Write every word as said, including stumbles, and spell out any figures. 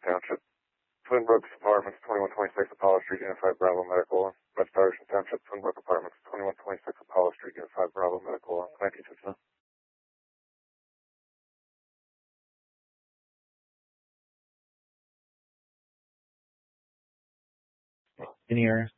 Township. Twin Brooks Apartments, twenty-one twenty-six Apollo Street, Unit five Bravo Medical. West Patterson Township, Twin Brook Apartments, twenty-one twenty-six Apollo Street, Unit five Bravo Medical. nineteen fifty-nine. Any errors?